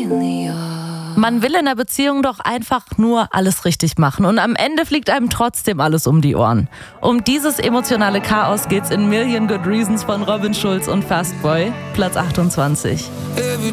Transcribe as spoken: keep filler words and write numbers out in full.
Man will in der Beziehung doch einfach nur alles richtig machen und am Ende fliegt einem trotzdem alles um die Ohren. Um dieses emotionale Chaos geht's in Million Good Reasons von Robin Schulz und Fastboy, Platz achtundzwanzig. Every